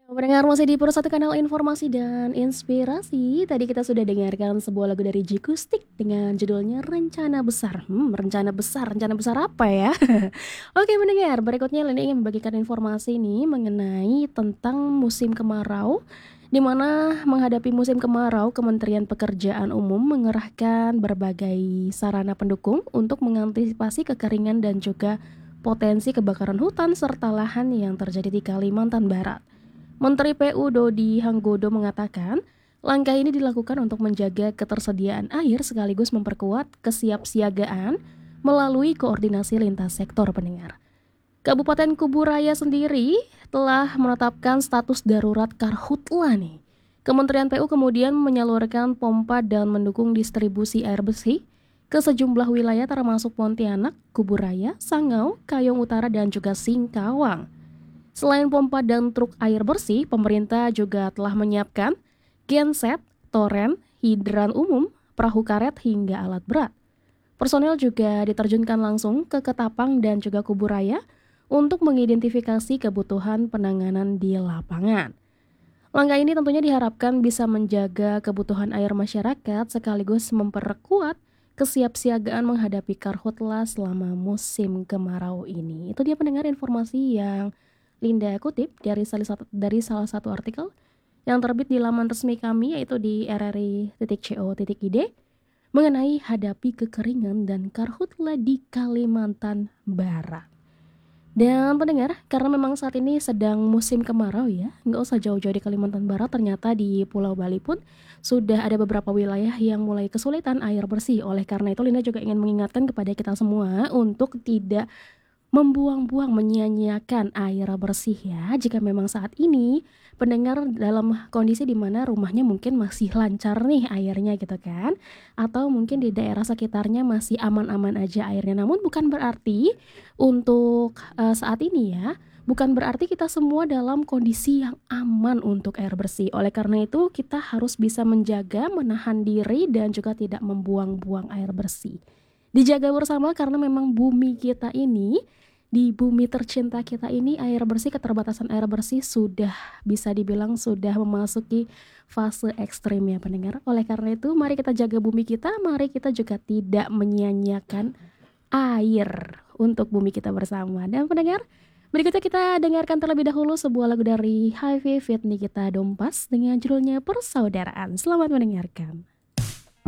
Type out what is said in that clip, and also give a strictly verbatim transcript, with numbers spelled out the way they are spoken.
Pendengar masih di Purwosatu Kanal Informasi dan Inspirasi. Tadi kita sudah dengarkan sebuah lagu dari Jikustik dengan judulnya Rencana Besar. Hmm, rencana besar, rencana besar apa ya? Oke pendengar, berikutnya Lini ingin membagikan informasi nih mengenai tentang musim kemarau. Di mana menghadapi musim kemarau, Kementerian Pekerjaan Umum mengerahkan berbagai sarana pendukung untuk mengantisipasi kekeringan dan juga potensi kebakaran hutan serta lahan yang terjadi di Kalimantan Barat. Menteri P U Dodi Hanggodo mengatakan, langkah ini dilakukan untuk menjaga ketersediaan air sekaligus memperkuat kesiapsiagaan melalui koordinasi lintas sektor pendengar. Kabupaten Kuburaya sendiri telah menetapkan status darurat karhutla nih. Kementerian P U kemudian menyalurkan pompa dan mendukung distribusi air bersih ke sejumlah wilayah termasuk Pontianak, Kuburaya, Sangau, Kayong Utara dan juga Singkawang. Selain pompa dan truk air bersih, pemerintah juga telah menyiapkan genset, toren, hidran umum, perahu karet hingga alat berat. Personel juga diterjunkan langsung ke Ketapang dan juga Kuburaya untuk mengidentifikasi kebutuhan penanganan di lapangan. Langkah ini tentunya diharapkan bisa menjaga kebutuhan air masyarakat sekaligus memperkuat kesiapsiagaan menghadapi karhutla selama musim kemarau ini. Itu dia pendengar informasi yang Linda kutip dari salah satu, dari salah satu artikel yang terbit di laman resmi kami yaitu di r r i titik co titik i d mengenai hadapi kekeringan dan karhutla di Kalimantan Barat. Dan pendengar, karena memang saat ini sedang musim kemarau ya, nggak usah jauh-jauh di Kalimantan Barat, ternyata di Pulau Bali pun sudah ada beberapa wilayah yang mulai kesulitan air bersih. Oleh karena itu Linda juga ingin mengingatkan kepada kita semua untuk tidak membuang-buang, menyia-nyiakan air bersih ya. Jika memang saat ini pendengar dalam kondisi di mana rumahnya mungkin masih lancar nih airnya gitu kan, atau mungkin di daerah sekitarnya masih aman-aman aja airnya. Namun bukan berarti untuk uh, saat ini ya, bukan berarti kita semua dalam kondisi yang aman untuk air bersih. Oleh karena itu kita harus bisa menjaga, menahan diri dan juga tidak membuang-buang air bersih. Dijaga bersama karena memang bumi kita ini, di bumi tercinta kita ini air bersih, keterbatasan air bersih sudah bisa dibilang sudah memasuki fase ekstrim ya pendengar. Oleh karena itu mari kita jaga bumi kita, mari kita juga tidak menyia-nyiakan air untuk bumi kita bersama. Dan pendengar, berikutnya kita dengarkan terlebih dahulu sebuah lagu dari Hive Fit Nikita Dompas dengan judulnya Persaudaraan. Selamat mendengarkan.